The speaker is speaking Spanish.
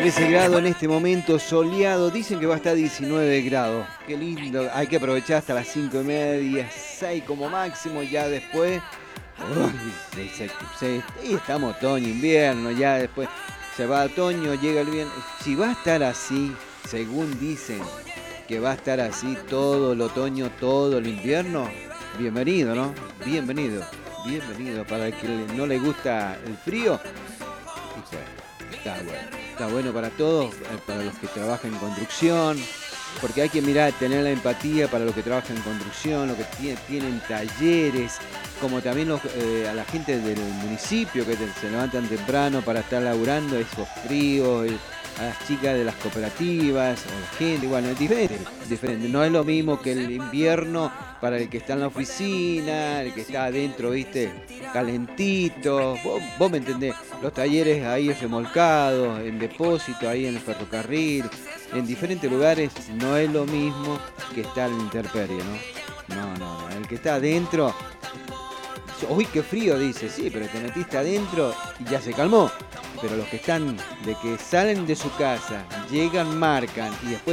13 grados en este momento, soleado. Dicen que va a estar 19 grados. Qué lindo. Hay que aprovechar hasta las 5:30, 6 como máximo. Ya después. Uy, y estamos otoño, invierno. Ya después se va otoño, llega el invierno. Si va a estar así, según dicen que va a estar así todo el otoño, todo el invierno, bienvenido, ¿no? Bienvenido. Bienvenido. Para el que no le gusta el frío. Y bueno, está bueno. Está bueno para todos, para los que trabajan en construcción, porque hay que mirar, tener la empatía para los que trabajan en construcción, los que tienen talleres, como también a la gente del municipio que se levantan temprano para estar laburando esos fríos, a las chicas de las cooperativas, o la gente, bueno, es diferente. No es lo mismo que el invierno para el que está en la oficina, el que está adentro, viste, calentito. Vos me entendés, los talleres ahí remolcados, en depósito, ahí en el ferrocarril, en diferentes lugares, no es lo mismo que estar en la intemperie, ¿no? No. El que está adentro, uy, qué frío, dice, sí, pero te metiste adentro y ya se calmó. Pero los que están, de que salen de su casa, llegan, marcan y después